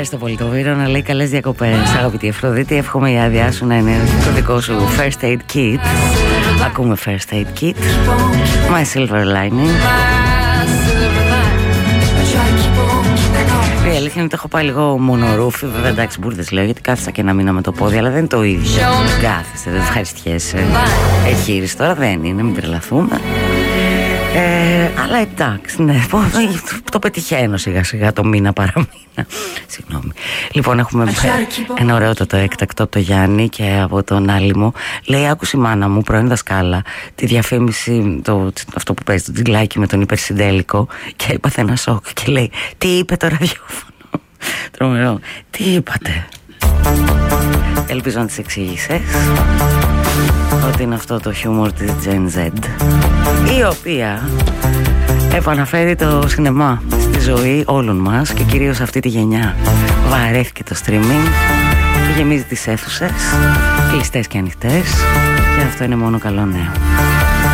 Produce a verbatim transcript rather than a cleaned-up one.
Ευχαριστώ πολύ το Βίρο να λέει καλές διακοπές. Αγαπητή Αφροδίτη, εύχομαι η άδειά σου να είναι το δικό σου First Aid Kit. Ακούμε First Aid Kit, My Silver Lining. Η αλήθεια είναι ότι έχω πάει λίγο μονορούφι. Βέβαια εντάξει, μπουρδες λέω, γιατί κάθισα και ένα μήνα με το πόδι, αλλά δεν είναι το ίδιο. Κάθεσαι, δεν ευχαριστιέσαι. Εγχείρηση τώρα δεν είναι, μην τρελαθούμε. Ε, αλλά εντάξει, ναι, το πετυχαίνω σιγά σιγά το μήνα παραμήνα. Συγγνώμη. Λοιπόν, έχουμε ένα ωραιότατο έκτακτο από το Γιάννη και από τον Άλυμο. Λέει, άκουσε η μάνα μου, πρώην δασκάλα, τη διαφήμιση, το, αυτό που παίζει, το τζιγκλάκι με τον υπερσυντέλικο, και έπαθε ένα σοκ και λέει, τι είπε το ραδιόφωνο? Τρομερό. Τι είπατε? Ελπίζω να τις εξήγησες ότι είναι αυτό το χιούμορ της Gen Z, η οποία επαναφέρει το σινεμά στη ζωή όλων μας και κυρίως αυτή τη γενιά. Βαρέθηκε το streaming και γεμίζει τις αίθουσες, κλειστές και ανοιχτές, και αυτό είναι μόνο καλό νέο.